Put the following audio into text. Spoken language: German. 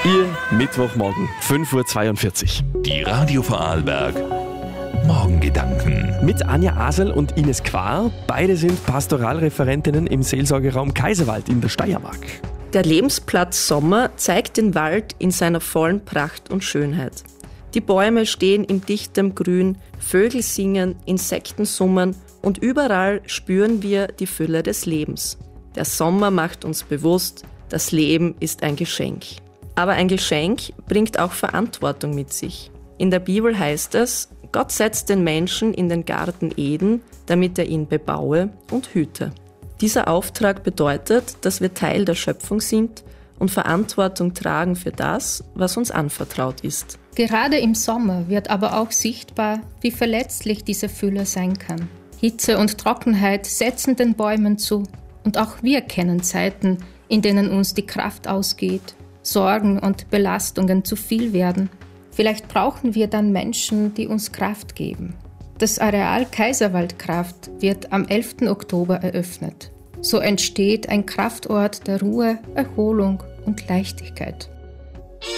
Ihr Mittwochmorgen, 5:42 Uhr. Die Radio Vorarlberg Morgengedanken. Mit Anja Asel und Ines Quar. Beide sind Pastoralreferentinnen im Seelsorgeraum Kaiserwald in der Steiermark. Der Lebensplatz Sommer zeigt den Wald in seiner vollen Pracht und Schönheit. Die Bäume stehen in dichtem Grün, Vögel singen, Insekten summen und überall spüren wir die Fülle des Lebens. Der Sommer macht uns bewusst, das Leben ist ein Geschenk. Aber ein Geschenk bringt auch Verantwortung mit sich. In der Bibel heißt es, Gott setzt den Menschen in den Garten Eden, damit er ihn bebaue und hüte. Dieser Auftrag bedeutet, dass wir Teil der Schöpfung sind und Verantwortung tragen für das, was uns anvertraut ist. Gerade im Sommer wird aber auch sichtbar, wie verletzlich diese Fülle sein kann. Hitze und Trockenheit setzen den Bäumen zu. Und auch wir kennen Zeiten, in denen uns die Kraft ausgeht, Sorgen und Belastungen zu viel werden. Vielleicht brauchen wir dann Menschen, die uns Kraft geben. Das Areal Kaiserwaldkraft wird am 11. Oktober eröffnet. So entsteht ein Kraftort der Ruhe, Erholung und Leichtigkeit.